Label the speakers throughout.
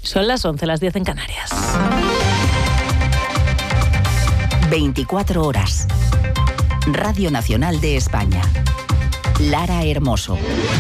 Speaker 1: Son las 11, las 10 en Canarias.
Speaker 2: 24 horas. Radio Nacional de España. Lara Hermoso.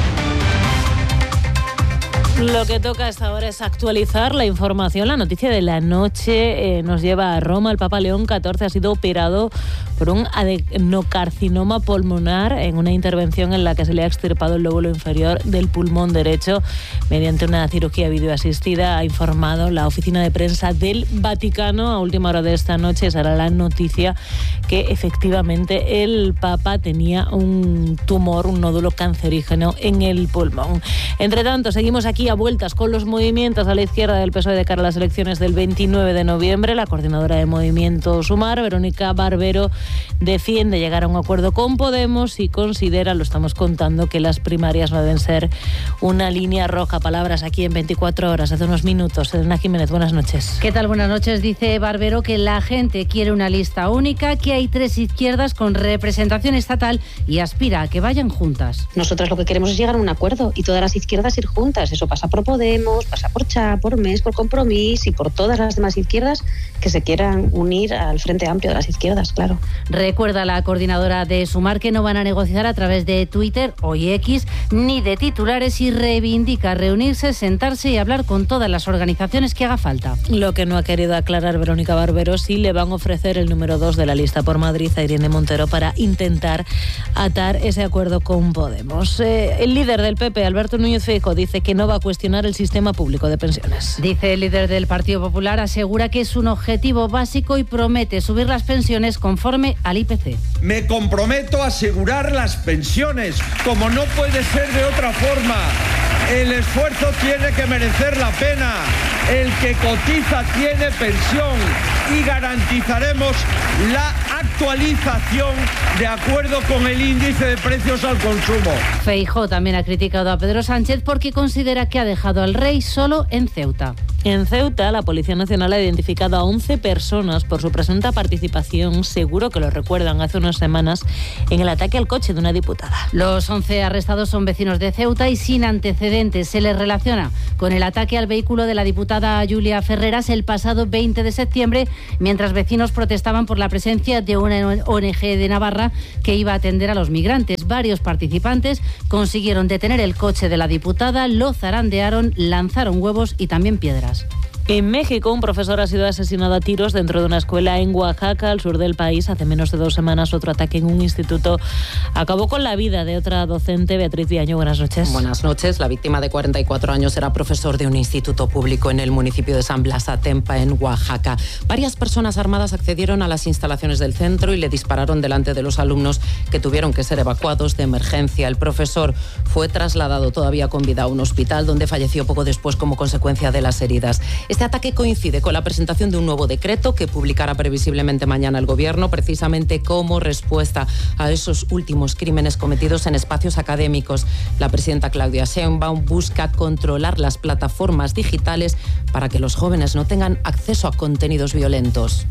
Speaker 1: Lo que toca hasta ahora es actualizar la información. La noticia de la noche nos lleva a Roma. El Papa León XIV ha sido operado por un adenocarcinoma pulmonar en una intervención en la que se le ha extirpado el lóbulo inferior del pulmón derecho mediante una cirugía videoasistida, ha informado la oficina de prensa del Vaticano. A última hora de esta noche será la noticia que efectivamente el Papa tenía un tumor, un nódulo cancerígeno en el pulmón. Entre tanto, seguimos aquí a vueltas con los movimientos a la izquierda del PSOE de cara a las elecciones del 29 de noviembre. La coordinadora de Movimiento Sumar, Verónica Barbero, defiende llegar a un acuerdo con Podemos y considera, lo estamos contando, que las primarias no deben ser una línea roja. Palabras aquí en 24 horas, hace unos minutos. Elena Jiménez, buenas noches.
Speaker 3: ¿Qué tal? Buenas noches. Dice Barbero que la gente quiere una lista única, que hay 3 izquierdas con representación estatal y aspira a que vayan juntas.
Speaker 4: Nosotras lo que queremos es llegar a un acuerdo y todas las izquierdas ir juntas. Eso pasa por Podemos, pasa por CHA, por MES, por Compromís y por todas las demás izquierdas que se quieran unir al Frente Amplio de las izquierdas, claro.
Speaker 3: Recuerda la coordinadora de Sumar que no van a negociar a través de Twitter, hoy X, ni de titulares, y reivindica reunirse, sentarse y hablar con todas las organizaciones que haga falta.
Speaker 1: Lo que no ha querido aclarar Verónica Barbero, sí le van a ofrecer el número 2 de la lista por Madrid a Irene Montero para intentar atar ese acuerdo con Podemos. El líder del PP, Alberto Núñez Feijóo, dice que no va a cuestionar el sistema público de pensiones.
Speaker 3: Dice el líder del Partido Popular, asegura que es un objetivo básico y promete subir las pensiones conforme al IPC.
Speaker 5: Me comprometo a asegurar las pensiones, como no puede ser de otra forma. El esfuerzo tiene que merecer la pena. El que cotiza tiene pensión y garantizaremos la actualización de acuerdo con el índice de precios al consumo.
Speaker 3: Feijóo también ha criticado a Pedro Sánchez porque considera que ha dejado al rey solo en Ceuta.
Speaker 1: En Ceuta, la Policía Nacional ha identificado a 11 personas por su presunta participación, seguro que lo recuerdan, hace unas semanas, en el ataque al coche de una diputada.
Speaker 3: Los 11 arrestados son vecinos de Ceuta y sin antecedentes. Se les relaciona con el ataque al vehículo de la diputada Julia Ferreras el pasado 20 de septiembre, mientras vecinos protestaban por la presencia de una ONG de Navarra que iba a atender a los migrantes. Varios participantes consiguieron detener el coche de la diputada, lo zarandearon, lanzaron huevos y también piedras.
Speaker 1: En México, un profesor ha sido asesinado a tiros dentro de una escuela en Oaxaca, al sur del país. Hace menos de 2 semanas, otro ataque en un instituto acabó con la vida de otra docente. Beatriz Viaño, buenas noches.
Speaker 6: Buenas noches. La víctima, de 44 años, era profesor de un instituto público en el municipio de San Blas Atempa, en Oaxaca. Varias personas armadas accedieron a las instalaciones del centro y le dispararon delante de los alumnos, que tuvieron que ser evacuados de emergencia. El profesor fue trasladado todavía con vida a un hospital, donde falleció poco después como consecuencia de las heridas. Este ataque coincide con la presentación de un nuevo decreto que publicará previsiblemente mañana el Gobierno, precisamente como respuesta a esos últimos crímenes cometidos en espacios académicos. La presidenta Claudia Sheinbaum busca controlar las plataformas digitales para que los jóvenes no tengan acceso a contenidos violentos.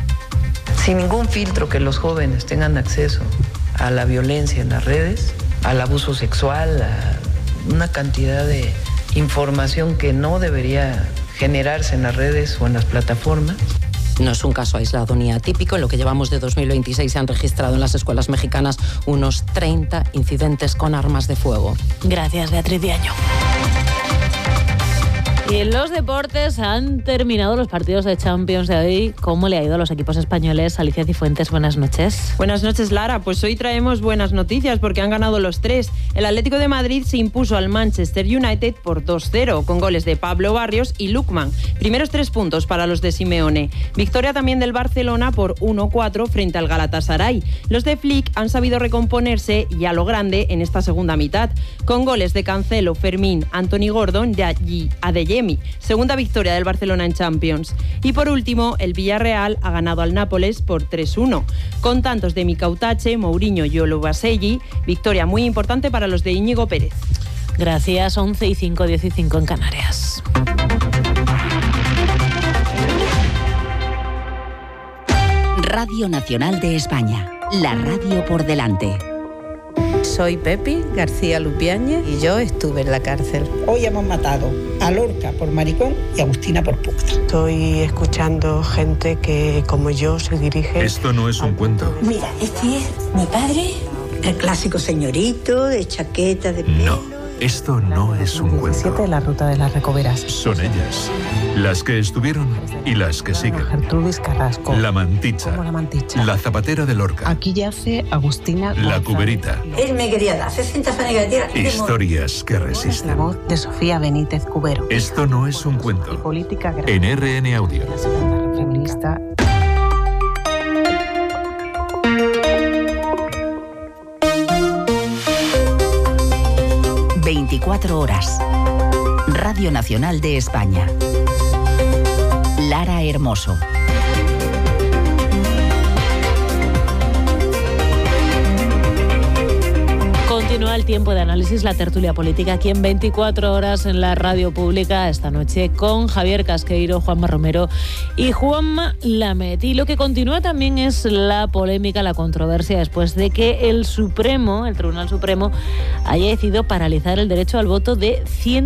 Speaker 7: Sin ningún filtro, que los jóvenes tengan acceso a la violencia en las redes, al abuso sexual, a una cantidad de información que no debería generarse en las redes o en las plataformas.
Speaker 6: No es un caso aislado ni atípico. En lo que llevamos de 2026 se han registrado en las escuelas mexicanas unos 30 incidentes con armas de fuego.
Speaker 1: Gracias, Beatriz Viaño. Y en los deportes han terminado los partidos de Champions de hoy. ¿Cómo le ha ido a los equipos españoles? Alicia Cifuentes, buenas noches.
Speaker 8: Buenas noches, Lara. Pues hoy traemos buenas noticias porque han ganado los 3. El Atlético de Madrid se impuso al Manchester United por 2-0 con goles de Pablo Barrios y Lookman. Primeros 3 puntos para los de Simeone. Victoria también del Barcelona por 1-4 frente al Galatasaray. Los de Flick han sabido recomponerse y a lo grande en esta segunda mitad, con goles de Cancelo, Fermín, Anthony Gordon y Adeyemi. Segunda victoria del Barcelona en Champions. Y por último, el Villarreal ha ganado al Nápoles por 3-1, con tantos de Mikautache, Mourinho y Oluwaseyi. Victoria muy importante para los de Íñigo Pérez.
Speaker 1: Gracias. 11:05, 15 en Canarias.
Speaker 2: Radio Nacional de España, la radio por delante.
Speaker 9: Soy Pepi García Lupiáñez y yo estuve en la cárcel.
Speaker 10: Hoy hemos matado a Lorca por maricón y a Agustina por puta.
Speaker 11: Estoy escuchando gente que, como yo, se dirige...
Speaker 12: Esto no es un cuento.
Speaker 13: Mira, este es mi padre, el clásico señorito de chaqueta de pelo.
Speaker 12: No. Esto no es un cuento.
Speaker 14: De la ruta de las Recoveras.
Speaker 12: Son ellas, las que estuvieron y las que siguen.
Speaker 14: Gertrudis Carrasco.
Speaker 12: La Manticha.
Speaker 14: Como la Manticha.
Speaker 12: La Zapatera de Lorca.
Speaker 14: Aquí yace Agustina González.
Speaker 12: La Cuberita.
Speaker 13: Él me quería dar 60 panes de tierra.
Speaker 12: Historias que resisten.
Speaker 14: La voz de Sofía Benítez Cubero.
Speaker 12: Esto no es un cuento.
Speaker 14: Y política
Speaker 12: en RN Audio.
Speaker 14: La segunda feminista.
Speaker 2: Horas. Radio Nacional de España. Lara Hermoso.
Speaker 1: Continúa el tiempo de análisis, la tertulia política aquí en 24 horas en la radio pública esta noche con Javier Casqueiro, Juanma Romero y Juanma Lamet. Y lo que continúa también es la polémica, la controversia después de que el Tribunal Supremo, haya decidido paralizar el derecho al voto de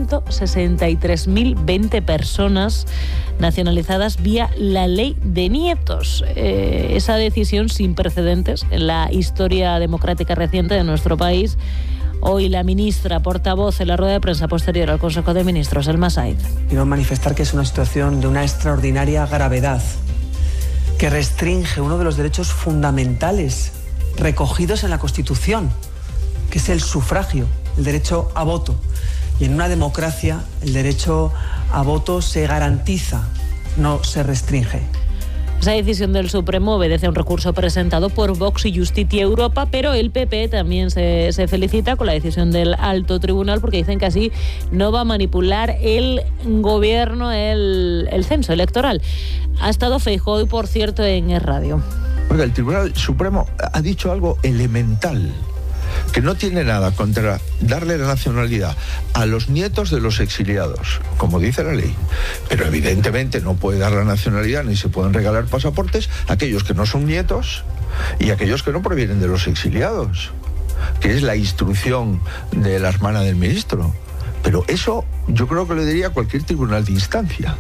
Speaker 1: 163.020 personas nacionalizadas vía la ley de nietos. Esa decisión sin precedentes en la historia democrática reciente de nuestro país. Hoy la ministra portavoz en la rueda de prensa posterior al Consejo de Ministros, Elma Said.
Speaker 15: Quiero manifestar que es una situación de una extraordinaria gravedad que restringe uno de los derechos fundamentales recogidos en la Constitución, que es el sufragio, el derecho a voto. Y en una democracia el derecho a voto se garantiza, no se restringe.
Speaker 1: Esa decisión del Supremo obedece a un recurso presentado por Vox y Justicia Europa, pero el PP también se felicita con la decisión del alto tribunal porque dicen que así no va a manipular el gobierno el censo electoral. Ha estado Feijóo hoy, por cierto, en Es Radio.
Speaker 5: Oiga, el Tribunal Supremo ha dicho algo elemental, que no tiene nada contra darle la nacionalidad a los nietos de los exiliados, como dice la ley, pero evidentemente no puede dar la nacionalidad ni se pueden regalar pasaportes a aquellos que no son nietos y a aquellos que no provienen de los exiliados, que es la instrucción de la hermana del ministro. Pero eso yo creo que lo diría cualquier tribunal de instancia.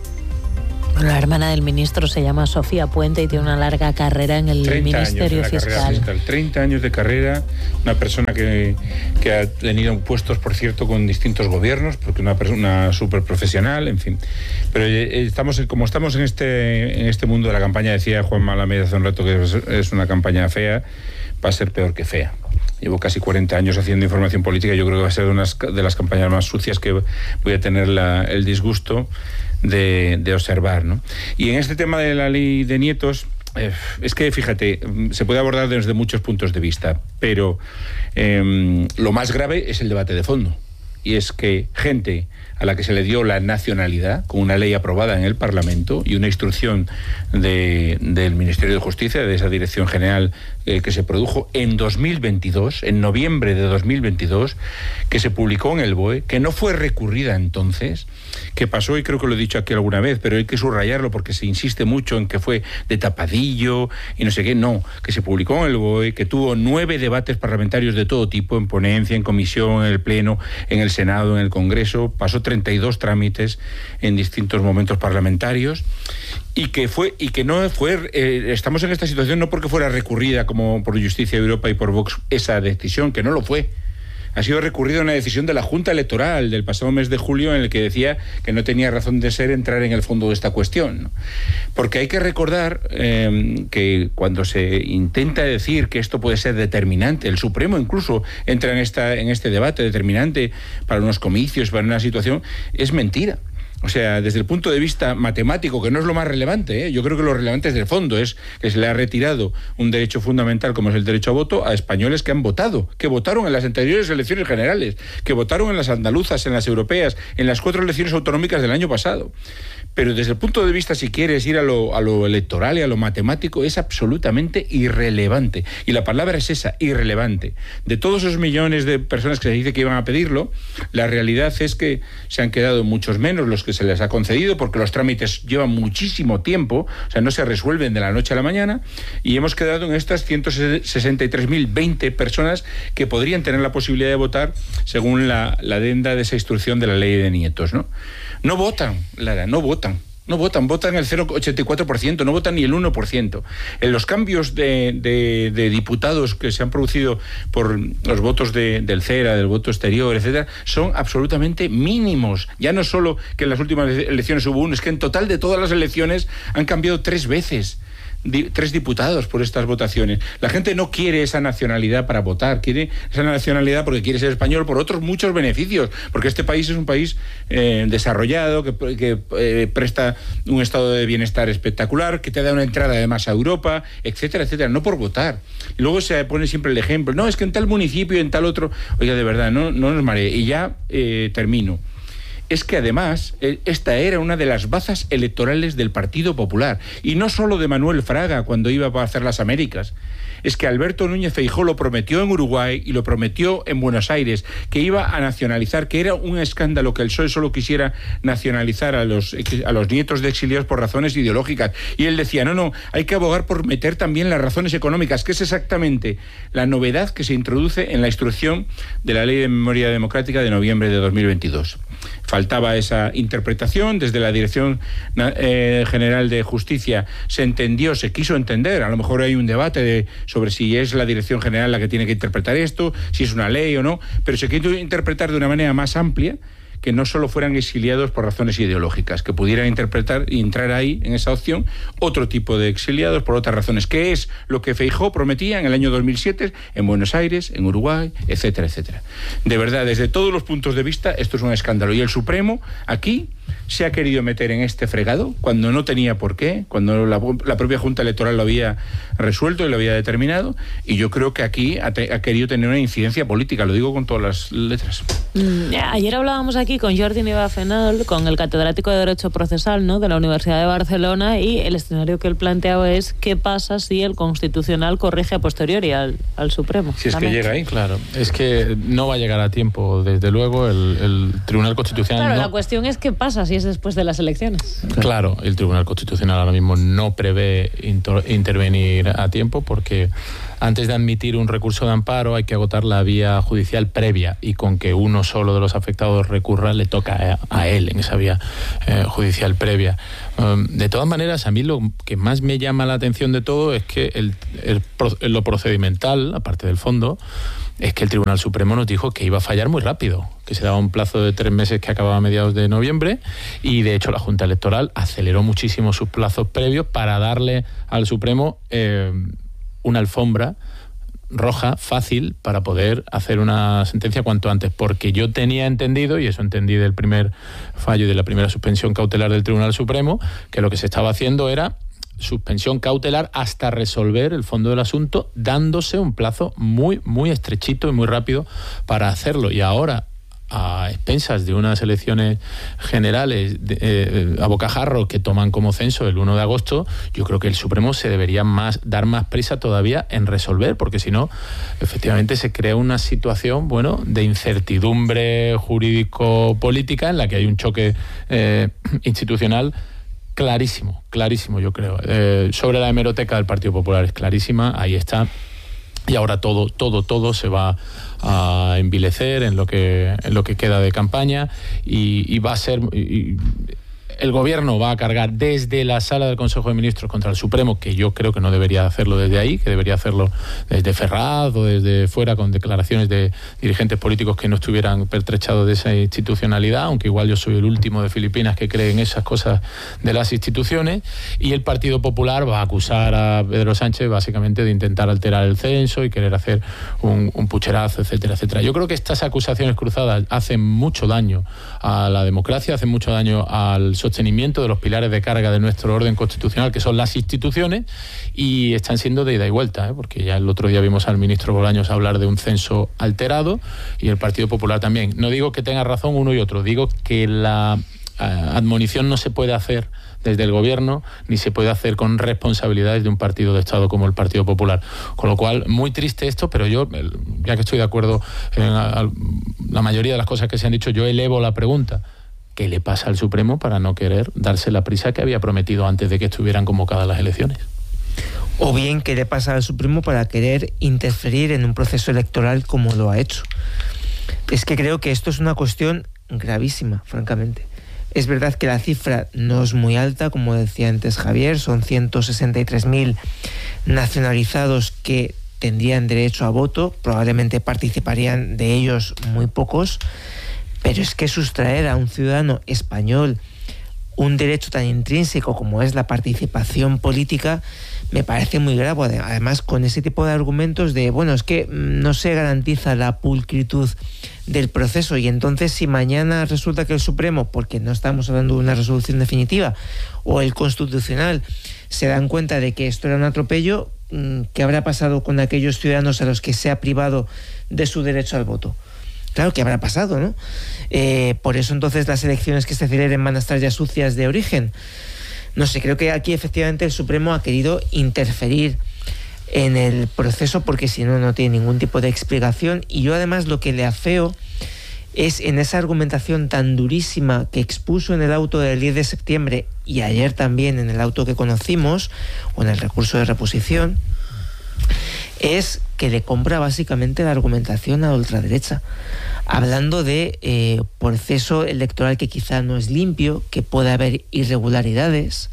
Speaker 1: La hermana del ministro se llama Sofía Puente y tiene una larga carrera en el Ministerio Fiscal.
Speaker 16: 30 años de carrera, una persona que ha tenido puestos, por cierto, con distintos gobiernos, porque una persona súper profesional, en fin. Pero como estamos en este mundo de la campaña, decía Juanma Lamet hace un rato que es una campaña fea, va a ser peor que fea. Llevo casi 40 años haciendo información política y yo creo que va a ser una de las campañas más sucias que voy a tener el disgusto de observar, ¿no? Y en este tema de la ley de nietos, es que, fíjate, se puede abordar desde muchos puntos de vista, pero lo más grave es el debate de fondo. Y es que gente a la que se le dio la nacionalidad, con una ley aprobada en el Parlamento y una instrucción del Ministerio de Justicia, de esa Dirección General que se produjo en 2022, en noviembre de 2022, que se publicó en el BOE, que no fue recurrida entonces, que pasó, y creo que lo he dicho aquí alguna vez, pero hay que subrayarlo porque se insiste mucho en que fue de tapadillo y no sé qué, no, que se publicó en el BOE, que tuvo 9 debates parlamentarios de todo tipo, en ponencia, en comisión, en el Pleno, en el Senado, en el Congreso, pasó 32 trámites en distintos momentos parlamentarios y que no fue, estamos en esta situación no porque fuera recurrida como por Justicia Europa y por Vox esa decisión, que no lo fue. Ha sido recurrida una decisión de la Junta Electoral del pasado mes de julio en el que decía que no tenía razón de ser entrar en el fondo de esta cuestión, ¿no? Porque hay que recordar que cuando se intenta decir que esto puede ser determinante, el Supremo incluso entra en este debate determinante para unos comicios, para una situación, es mentira. O sea, desde el punto de vista matemático, que no es lo más relevante, yo creo que lo relevante es del fondo, es que se le ha retirado un derecho fundamental como es el derecho a voto a españoles que han votado, que votaron en las anteriores elecciones generales, que votaron en las andaluzas, en las europeas, en las 4 elecciones autonómicas del año pasado. pero desde el punto de vista, si quieres ir a lo electoral y a lo matemático, es absolutamente irrelevante. Y la palabra es esa, irrelevante. De todos esos millones de personas que se dice que iban a pedirlo, la realidad es que se han quedado muchos menos los que se les ha concedido, porque los trámites llevan muchísimo tiempo, o sea, no se resuelven de la noche a la mañana, y hemos quedado en estas 163.020 personas que podrían tener la posibilidad de votar según la adenda de esa instrucción de la ley de nietos, ¿no? No votan, Lara, no votan. No votan, votan el 0,84%, no votan ni el 1%. En los cambios de diputados que se han producido por los votos del CERA, del voto exterior, etcétera, son absolutamente mínimos. Ya no solo que en las últimas elecciones hubo uno, es que en total de todas las elecciones han cambiado 3 veces. 3 diputados por estas votaciones. La gente no quiere esa nacionalidad para votar, quiere esa nacionalidad porque quiere ser español por otros muchos beneficios, porque este país es un país desarrollado, que presta un estado de bienestar espectacular, que te da una entrada además a Europa, etcétera, etcétera, no por votar. Y luego se pone siempre el ejemplo, no, es que en tal municipio, en tal otro, oiga, de verdad, no nos maree. Y ya termino. Es que además esta era una de las bazas electorales del Partido Popular, y no solo de Manuel Fraga cuando iba a hacer las Américas. Es que Alberto Núñez Feijóo lo prometió en Uruguay y lo prometió en Buenos Aires, que iba a nacionalizar, que era un escándalo que el PSOE solo quisiera nacionalizar a los nietos de exiliados por razones ideológicas. Y él decía, no, hay que abogar por meter también las razones económicas, que es exactamente la novedad que se introduce en la instrucción de la Ley de Memoria Democrática de noviembre de 2022. Faltaba esa interpretación. Desde la Dirección General de Justicia se quiso entender, a lo mejor hay un debate sobre si es la Dirección General la que tiene que interpretar esto, si es una ley o no, pero se quiso interpretar de una manera más amplia, que no solo fueran exiliados por razones ideológicas, que pudieran interpretar y entrar ahí, en esa opción, otro tipo de exiliados por otras razones, que es lo que Feijóo prometía en el año 2007 en Buenos Aires, en Uruguay, etcétera, etcétera. De verdad, desde todos los puntos de vista, esto es un escándalo. Y el Supremo, aquí, se ha querido meter en este fregado cuando no tenía por qué, cuando la propia Junta Electoral lo había resuelto y lo había determinado, y yo creo que aquí ha querido tener una incidencia política, lo digo con todas las letras.
Speaker 1: Ayer hablábamos aquí con Jordi Nieva Fenol, con el catedrático de Derecho Procesal, ¿no?, de la Universidad de Barcelona, y el escenario que él planteaba es qué pasa si el Constitucional corrige a posteriori al Supremo.
Speaker 16: Si es que llega ahí.
Speaker 17: Claro, es que no va a llegar a tiempo, desde luego, el Tribunal Constitucional.
Speaker 1: Claro,
Speaker 17: no...
Speaker 1: la cuestión es qué pasa si es después de las elecciones.
Speaker 17: Claro, el Tribunal Constitucional ahora mismo no prevé intervenir a tiempo, porque antes de admitir un recurso de amparo hay que agotar la vía judicial previa, y con que uno solo de los afectados recurra le toca a él en esa vía judicial previa. De todas maneras, a mí lo que más me llama la atención de todo es que lo procedimental, aparte del fondo, es que el Tribunal Supremo nos dijo que iba a fallar muy rápido, que se daba un plazo de 3 meses que acababa a mediados de noviembre, y de hecho la Junta Electoral aceleró muchísimo sus plazos previos para darle al Supremo una alfombra roja fácil para poder hacer una sentencia cuanto antes, porque yo tenía entendido, y eso entendí del primer fallo y de la primera suspensión cautelar del Tribunal Supremo, que lo que se estaba haciendo era suspensión cautelar hasta resolver el fondo del asunto, dándose un plazo muy, muy estrechito y muy rápido para hacerlo. Y ahora, a expensas de unas elecciones generales a bocajarro que toman como censo el 1 de agosto, yo creo que el Supremo se debería dar más prisa todavía en resolver, porque si no, efectivamente se crea una situación, bueno, de incertidumbre jurídico-política en la que hay un choque institucional clarísimo, yo creo. Sobre la hemeroteca del Partido Popular es clarísima, ahí está. Y ahora todo se va a envilecer en lo que queda de campaña, y va a ser... el gobierno va a cargar desde la sala del Consejo de Ministros contra el Supremo, que yo creo que no debería hacerlo desde ahí, que debería hacerlo desde Ferraz o desde fuera, con declaraciones de dirigentes políticos que no estuvieran pertrechados de esa institucionalidad, aunque igual yo soy el último de Filipinas que cree en esas cosas de las instituciones. Y el Partido Popular va a acusar a Pedro Sánchez básicamente de intentar alterar el censo y querer hacer un pucherazo, etcétera, etcétera. Yo creo que estas acusaciones cruzadas hacen mucho daño a la democracia, hacen mucho daño al sostenimiento de los pilares de carga de nuestro orden constitucional, que son las instituciones, y están siendo de ida y vuelta, porque ya el otro día vimos al ministro Bolaños hablar de un censo alterado, y el Partido Popular también. No digo que tenga razón uno y otro, digo que la admonición no se puede hacer desde el gobierno, ni se puede hacer con responsabilidades de un partido de Estado como el Partido Popular. Con lo cual, muy triste esto, pero yo, ya que estoy de acuerdo en la mayoría de las cosas que se han dicho, yo elevo la pregunta: ¿qué le pasa al Supremo para no querer darse la prisa que había prometido antes de que estuvieran convocadas las elecciones?
Speaker 18: O bien, ¿qué le pasa al Supremo para querer interferir en un proceso electoral como lo ha hecho? Es que creo que esto es una cuestión gravísima, francamente. Es verdad que la cifra no es muy alta, como decía antes Javier, son 163.000 nacionalizados que tendrían derecho a voto, probablemente participarían de ellos muy pocos, pero es que sustraer a un ciudadano español un derecho tan intrínseco como es la participación política me parece muy grave. Además, con ese tipo de argumentos de, bueno, es que no se garantiza la pulcritud del proceso, y entonces si mañana resulta que el Supremo, porque no estamos hablando de una resolución definitiva, o el Constitucional se dan cuenta de que esto era un atropello, ¿qué habrá pasado con aquellos ciudadanos a los que se ha privado de su derecho al voto? Claro que habrá pasado, ¿no? Por eso entonces las elecciones que se celebren van a estar ya sucias de origen. No sé, creo que aquí efectivamente el Supremo ha querido interferir en el proceso, porque si no, no tiene ningún tipo de explicación. Y yo además lo que le afeo es en esa argumentación tan durísima que expuso en el auto del 10 de septiembre y ayer también en el auto que conocimos, o en el recurso de reposición, es que le compra básicamente la argumentación a la ultraderecha, hablando de proceso electoral que quizá no es limpio, que puede haber irregularidades,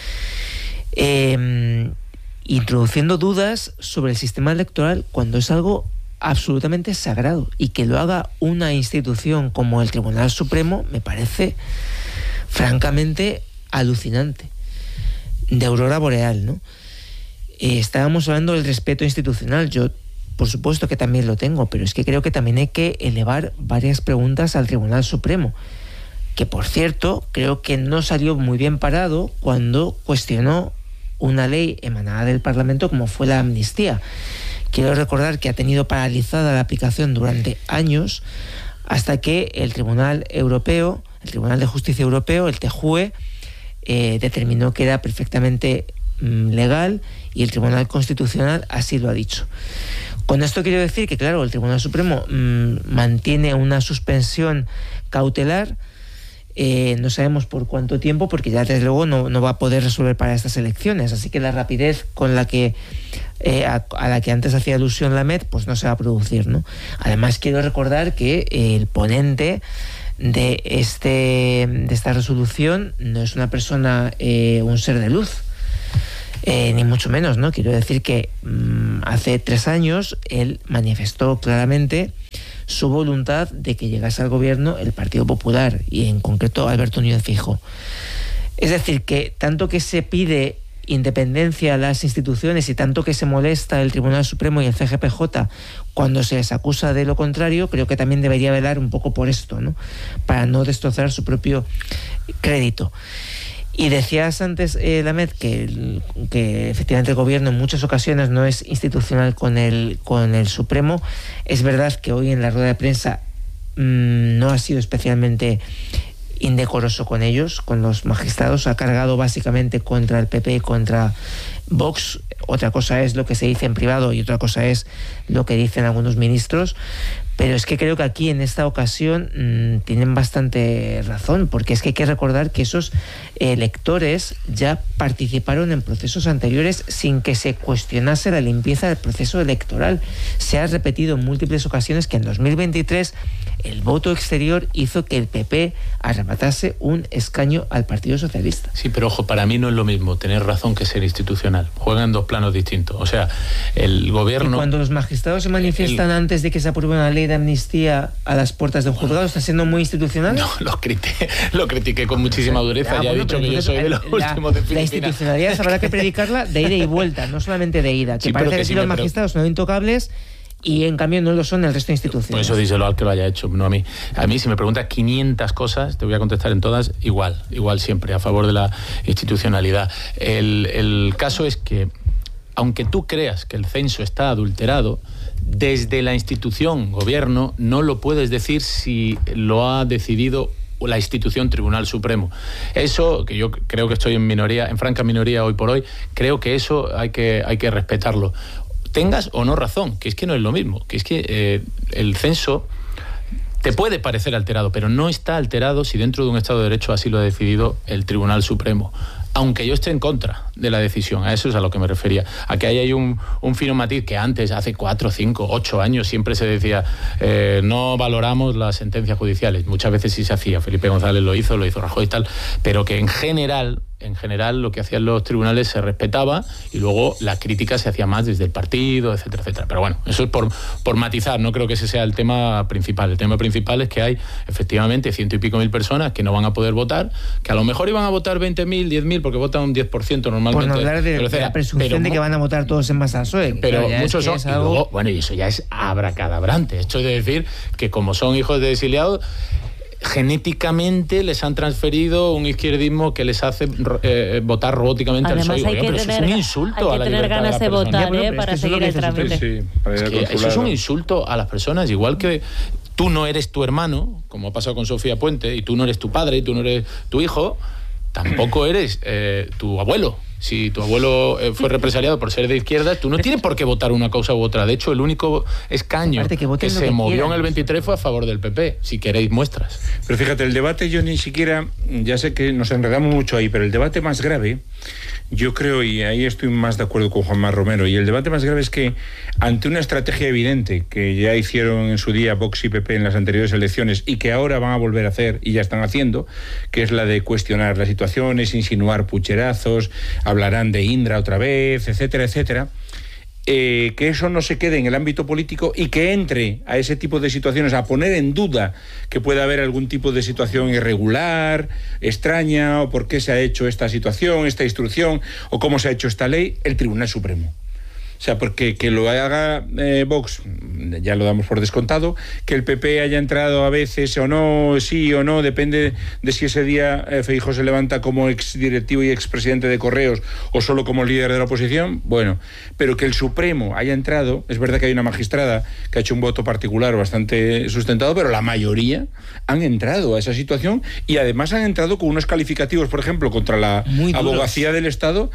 Speaker 18: introduciendo dudas sobre el sistema electoral cuando es algo absolutamente sagrado, y que lo haga una institución como el Tribunal Supremo me parece francamente alucinante, de aurora boreal, ¿no? Estábamos hablando del respeto institucional. Yo, por supuesto que también lo tengo, pero es que creo que también hay que elevar varias preguntas al Tribunal Supremo, que por cierto creo que no salió muy bien parado cuando cuestionó una ley emanada del Parlamento como fue la amnistía. Quiero recordar que ha tenido paralizada la aplicación durante años, hasta que el Tribunal Europeo, el Tribunal de Justicia Europeo, el TJUE, determinó que era perfectamente legal, y el Tribunal Constitucional así lo ha dicho. Con esto quiero decir que, claro, el Tribunal Supremo mantiene una suspensión cautelar, no sabemos por cuánto tiempo, porque ya desde luego no va a poder resolver para estas elecciones, así que la rapidez con la que a la que antes hacía alusión Lamet, pues no se va a producir, ¿no? Además, quiero recordar que el ponente de esta resolución no es una persona, un ser de luz, ni mucho menos, ¿no? Quiero decir que hace 3 años él manifestó claramente su voluntad de que llegase al gobierno el Partido Popular, y en concreto Alberto Núñez Feijóo. Es decir, que tanto que se pide independencia a las instituciones y tanto que se molesta el Tribunal Supremo y el CGPJ cuando se les acusa de lo contrario, creo que también debería velar un poco por esto, ¿no? Para no destrozar su propio crédito. Y decías antes, Lamet, que efectivamente el gobierno en muchas ocasiones no es institucional con el Supremo. Es verdad que hoy en la rueda de prensa no ha sido especialmente indecoroso con ellos, con los magistrados. Ha cargado básicamente contra el PP y contra Vox. Otra cosa es lo que se dice en privado y otra cosa es lo que dicen algunos ministros. Pero es que creo que aquí en esta ocasión tienen bastante razón, porque es que hay que recordar que esos electores ya participaron en procesos anteriores sin que se cuestionase la limpieza del proceso electoral. Se ha repetido en múltiples ocasiones que en 2023 el voto exterior hizo que el PP arrebatase un escaño al Partido Socialista.
Speaker 17: Sí, pero ojo, para mí no es lo mismo tener razón que ser institucional. Juegan dos planos distintos. O sea, el gobierno...
Speaker 18: Y cuando los magistrados se manifiestan antes de que se apruebe una ley de amnistía a las puertas de un juzgado, ¿está siendo muy institucional?
Speaker 17: No, lo critiqué con muchísima dureza. Ya he dicho que yo soy de los últimos de Filipinas.
Speaker 18: La institucionalidad habrá que predicarla de ida y vuelta, no solamente de ida. Que sí, parece que si los magistrados son intocables y en cambio no lo son el resto de instituciones.
Speaker 17: Pues eso díselo al que lo haya hecho, no a mí. A mí, si me preguntas 500 cosas, te voy a contestar en todas igual siempre, a favor de la institucionalidad. El caso es que, aunque tú creas que el censo está adulterado, desde la institución gobierno no lo puedes decir si lo ha decidido la institución Tribunal Supremo. Eso, que yo creo que estoy en franca minoría hoy por hoy, creo que eso hay que respetarlo. Tengas o no razón, que es que no es lo mismo, que es que el censo te puede parecer alterado, pero no está alterado si dentro de un Estado de Derecho así lo ha decidido el Tribunal Supremo. Aunque yo esté en contra de la decisión, a eso es a lo que me refería. A que ahí hay un fino matiz que antes, hace 4, 5, 8 años, siempre se decía no valoramos las sentencias judiciales. Muchas veces sí se hacía, Felipe González lo hizo Rajoy y tal, pero que en general lo que hacían los tribunales se respetaba y luego la crítica se hacía más desde el partido, etcétera, etcétera. Pero bueno, eso es por matizar, no creo que ese sea el tema principal. El tema principal es que hay efectivamente 100 y pico mil personas que no van a poder votar, que a lo mejor iban a votar 20.000, 10.000, porque votan un 10% normalmente.
Speaker 18: Por no hablar de la presunción de que van a votar todos en masa PSOE.
Speaker 17: Pero
Speaker 18: claro,
Speaker 17: muchos son...
Speaker 18: algo...
Speaker 17: y luego, bueno, y eso ya es abracadabrante. Esto es de decir que como son hijos de exiliados, genéticamente les han transferido un izquierdismo que les hace votar robóticamente al PSOE. Pero eso es un insulto a la libertad
Speaker 1: ganas de votar para seguir el trámite.
Speaker 17: Eso es un insulto a las personas, igual que tú no eres tu hermano, como ha pasado con Sofía Puente, y tú no eres tu padre, y tú no eres tu hijo, tampoco eres tu abuelo. Si tu abuelo fue represaliado por ser de izquierda, tú no tienes por qué votar una cosa u otra. De hecho, el único escaño que se movió en el 23 fue a favor del PP. Si queréis muestras.
Speaker 16: Pero fíjate, el debate yo ni siquiera, ya sé que nos enredamos mucho ahí, pero el debate más grave, yo creo, y ahí estoy más de acuerdo con Juanma Romero, y el debate más grave es que ante una estrategia evidente que ya hicieron en su día Vox y PP en las anteriores elecciones y que ahora van a volver a hacer y ya están haciendo, que es la de cuestionar las situaciones, insinuar pucherazos, hablarán de Indra otra vez, etcétera, etcétera, que eso no se quede en el ámbito político y que entre a ese tipo de situaciones a poner en duda que pueda haber algún tipo de situación irregular, extraña, o por qué se ha hecho esta situación, esta instrucción, o cómo se ha hecho esta ley, el Tribunal Supremo. O sea, porque que lo haga Vox, ya lo damos por descontado, que el PP haya entrado a veces o no, sí o no, depende de si ese día Feijóo se levanta como exdirectivo y expresidente de Correos o solo como líder de la oposición, bueno, pero que el Supremo haya entrado, es verdad que hay una magistrada que ha hecho un voto particular bastante sustentado, pero la mayoría han entrado a esa situación y además han entrado con unos calificativos, por ejemplo, contra la abogacía del Estado,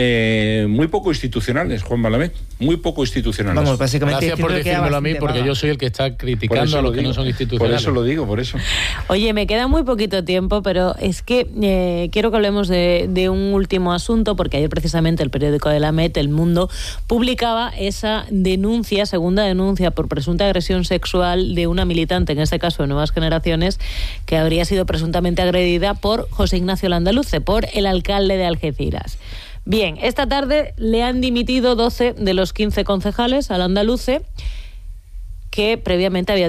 Speaker 16: muy poco institucionales, Juan Malamed. Muy poco institucionales.
Speaker 18: Vamos, básicamente.
Speaker 17: Gracias por decírmelo a mí, porque yo soy el que está criticando a los que no son institucionales.
Speaker 16: Por eso lo digo, por eso.
Speaker 1: Oye, me queda muy poquito tiempo, pero es que quiero que hablemos de un último asunto, porque ayer precisamente el periódico de la Met, El Mundo, publicaba esa segunda denuncia por presunta agresión sexual de una militante, en este caso de Nuevas Generaciones, que habría sido presuntamente agredida por José Ignacio Landaluce, por el alcalde de Algeciras. Bien, esta tarde le han dimitido 12 de los 15 concejales al Landaluce, que previamente había